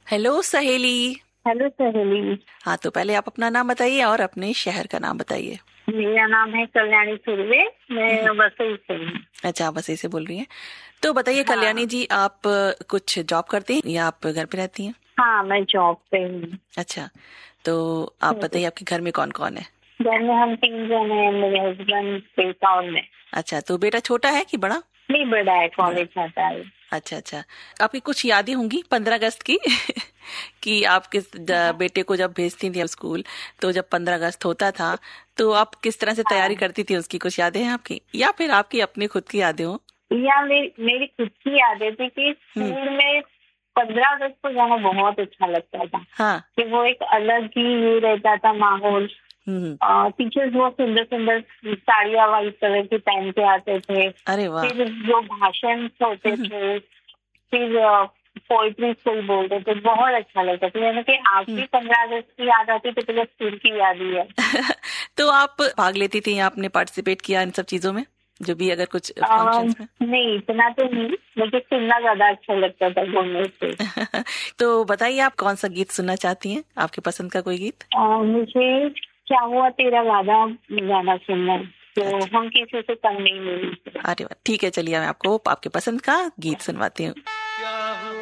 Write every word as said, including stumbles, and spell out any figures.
Hello सहेली। Hello सहेली। हाँ, तो पहले आप अपना नाम बताइए और अपने शहर का नाम बताइए। मेरा नाम है कल्याणी सुर्वे। मैं वसई से हूँ। अच्छा, आप वैसे से बोल रही हैं। तो बताइए कल्याणी हाँ। जी, आप अ, कुछ जॉब करती हैं या आप घर पे रहती हैं? हाँ, मैं जॉब पे हूँ। अच्छा, तो आप बताइए आपके घर में कौन कौन है? घर में हम तीन जन हैं, मेरे हस्बैंड बेटा और मैं। अच्छा, तो बेटा छोटा है कि बड़ा? नहीं, बड़ा है, बड़ा। कॉलेज जाता है। अच्छा अच्छा। आपकी कुछ यादें होंगी पंद्रह अगस्त की कि आप किस द- बेटे को जब भेजती थी स्कूल, तो जब पंद्रह अगस्त होता था तो आप किस तरह से तैयारी हाँ। करती थी, उसकी कुछ यादें हैं आपकी या फिर आपकी अपनी खुद की यादें हो? या मेरी मेरी खुद की यादें थी कि हम्म। स्कूल में पंद्रह अगस्त को जाना बहुत अच्छा लगता था। हाँ। कि वो एक अलग ही ये रहता था माहौल। हम्म। टीचर्स बहुत सुंदर सुंदर साड़ियाँ वाइट कलर की पहन के आते थे। अरे वाह। फिर जो भाषण होते हम्म। थे, फिर पोइट्री कोई बोलते थे, बहुत अच्छा लगता था। यानी कि हम्म। आपकी पंद्रह अगस्त की याद आती तो मुझे स्कूल की याद ही है। तो आप भाग लेती थी या आपने पार्टिसिपेट किया इन सब चीजों में, जो भी अगर कुछ आ, फंक्शंस में? नहीं, इतना तो नहीं। मुझे सुनना ज्यादा अच्छा लगता था बोलने से। तो बताइए आप कौन सा गीत सुनना चाहती हैं, आपकी पसंद का कोई गीत? आ, मुझे क्या हुआ तेरा वादा गाना सुनना है, तो अच्छा। हम किसी से कम नहीं मिले। अरे वाह, ठीक है, चलिए मैं आपको आपके पसंद का गीत सुनवाती हूँ।